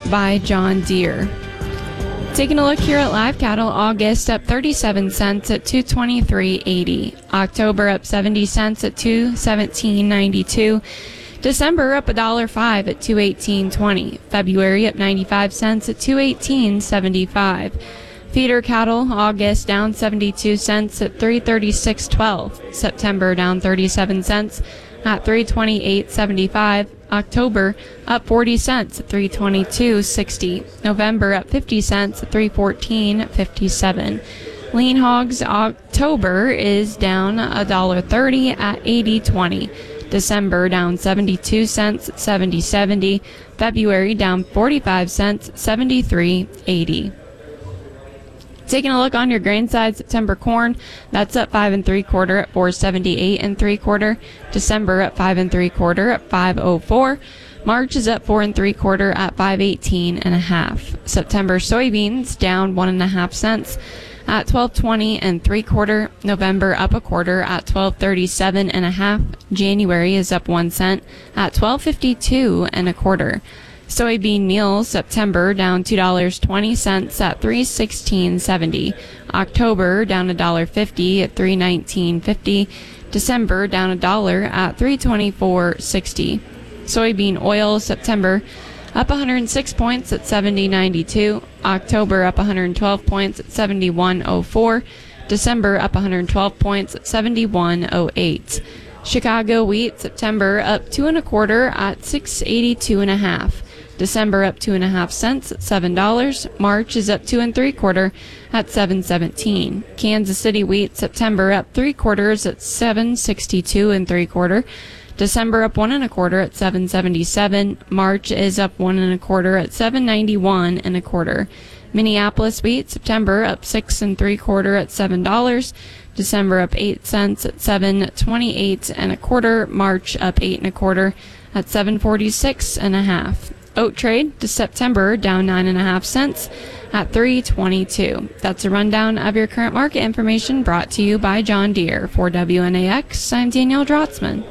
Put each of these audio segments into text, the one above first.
by John Deere. Taking a look here at live cattle, August up 37 cents at $223.80. October up 70 cents at $217.92. December up $1.05 at $218.20. February up 95 cents at $218.75. Feeder cattle, August down 72 cents at $336.12. September down 37 cents at $328.75. October up 40 cents at $322.60. November up 50 cents at $314.57. Lean hogs, October is down $1.30 at $80.20. December down 72 cents at $70.70. February down 45 cents at $73.80. Taking a look on your grain side, September corn, that's up 5 3/4 at $4.78 3/4. December up 5 3/4 at $5.04. March is up 4 3/4 at $5.18 1/2. September soybeans down 1.5 cents at $12.20 3/4. November up 1/4 at $12.37 1/2. January is up 1 cent at $12.52 1/4. Soybean meal, September down $2.20 at $316.70. October down $1.50 at $319.50. December down $1 at $324.60. Soybean oil, September up 106 points at $70.92. October up 112 points at $71.04. December up 112 points at $71.08. Chicago wheat, September up 2 1/4 at $6.82 1/2. December up 2.5 cents at $7. March is up 2 3/4 at $7.17. Kansas City wheat, September up 3/4 at $7.62 3/4. December up 1 1/4 at $7.77. March is up 1 1/4 at $7.91 1/4. Minneapolis wheat, September up 6 3/4 at $7. December up 8 cents at $7.28 1/4. March up 8 1/4 at $7.46 1/2. Oat trade to September down 9.5 cents at $3.22. That's a rundown of your current market information brought to you by John Deere. For WNAX, I'm Danielle Drotzman.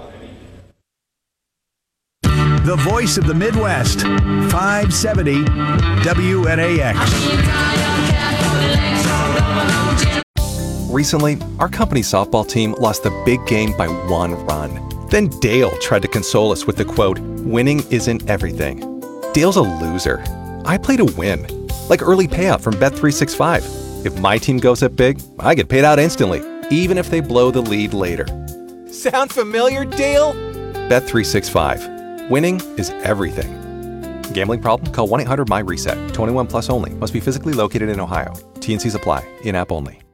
The voice of the Midwest, 570 WNAX. Recently, our company softball team lost the big game by 1 run. Then Dale tried to console us with the quote, "Winning isn't everything." Dale's a loser. I play to win, like early payout from Bet365. If my team goes up big, I get paid out instantly, even if they blow the lead later. Sound familiar, Dale? Bet365. Winning is everything. Gambling problem? Call 1-800-MY-RESET. 21 plus only. Must be physically located in Ohio. T&Cs apply. In-app only.